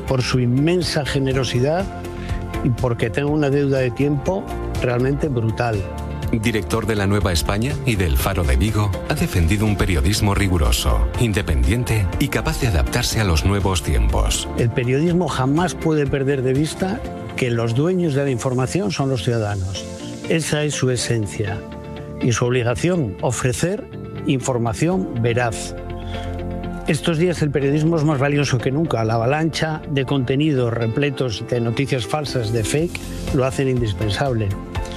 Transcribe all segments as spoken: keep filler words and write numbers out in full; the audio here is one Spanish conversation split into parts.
por su inmensa generosidad y porque tengo una deuda de tiempo realmente brutal. Director de La Nueva España y del Faro de Vigo, ha defendido un periodismo riguroso, independiente y capaz de adaptarse a los nuevos tiempos. El periodismo jamás puede perder de vista que los dueños de la información son los ciudadanos. Esa es su esencia y su obligación, ofrecer información veraz. Estos días el periodismo es más valioso que nunca. La avalancha de contenidos repletos de noticias falsas, de fake, lo hacen indispensable.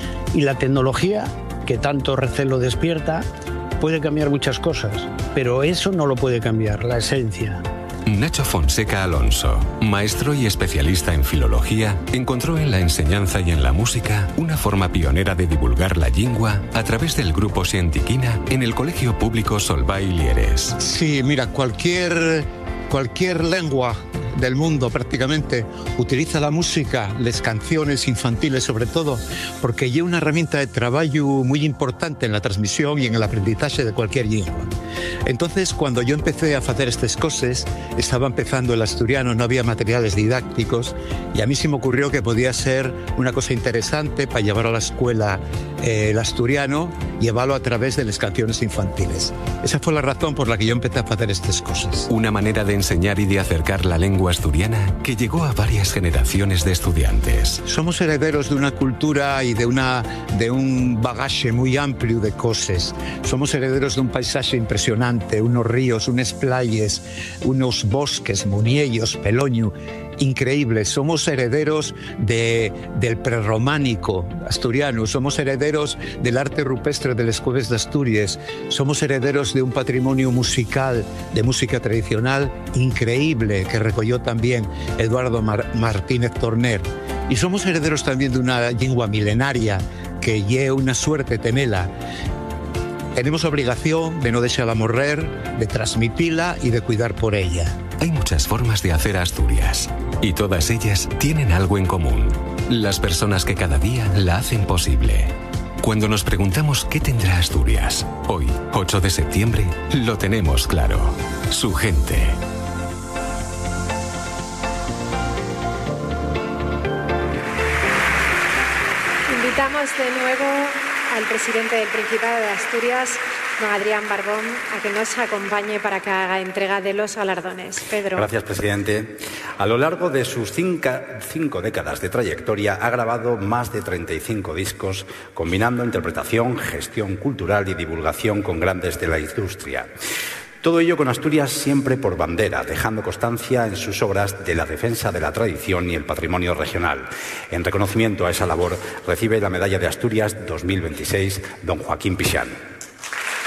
Y la tecnología, que tanto recelo despierta, puede cambiar muchas cosas, pero eso no lo puede cambiar, la esencia. Nacho Fonseca Alonso, maestro y especialista en filología, encontró en la enseñanza y en la música una forma pionera de divulgar la lingua a través del grupo Xentiquina en el Colegio Público Solvay Lieres. Sí, mira, cualquier, cualquier lengua del mundo prácticamente utiliza la música, las canciones infantiles sobre todo, porque es una herramienta de trabajo muy importante en la transmisión y en el aprendizaje de cualquier lengua. Entonces, cuando yo empecé a hacer estas cosas, estaba empezando el asturiano, no había materiales didácticos y a mí se me ocurrió que podía ser una cosa interesante para llevar a la escuela eh, el asturiano, llevarlo a través de las canciones infantiles. Esa fue la razón por la que yo empecé a hacer estas cosas. Una manera de enseñar y de acercar la lengua asturiana que llegó a varias generaciones de estudiantes. Somos herederos de una cultura y de, una, de un bagaje muy amplio de cosas. Somos herederos de un paisaje impresionante, unos ríos, unas playas, unos bosques, Muniellos, Peloño, increíbles. Somos herederos de, del prerrománico asturiano, somos herederos del arte rupestre de las cuevas de Asturias, somos herederos de un patrimonio musical, de música tradicional increíble que recogió también Eduardo Mar Martínez Torner. Y somos herederos también de una lengua milenaria que lleva una suerte tenela. Tenemos obligación de no dejarla morrer, de transmitirla y de cuidar por ella. Hay muchas formas de hacer Asturias y todas ellas tienen algo en común: las personas que cada día la hacen posible. Cuando nos preguntamos qué tendrá Asturias, hoy, ocho de septiembre, lo tenemos claro: su gente. Invitamos de nuevo al presidente del Principado de Asturias, don Adrián Barbón, a que nos acompañe para que haga entrega de los galardones. Pedro. Gracias, presidente. A lo largo de sus cinco, cinco décadas de trayectoria ha grabado más de treinta y cinco discos, combinando interpretación, gestión cultural y divulgación con grandes de la industria. Todo ello con Asturias siempre por bandera, dejando constancia en sus obras de la defensa de la tradición y el patrimonio regional. En reconocimiento a esa labor, recibe la Medalla de Asturias dos mil veintiséis don Joaquín Pixán.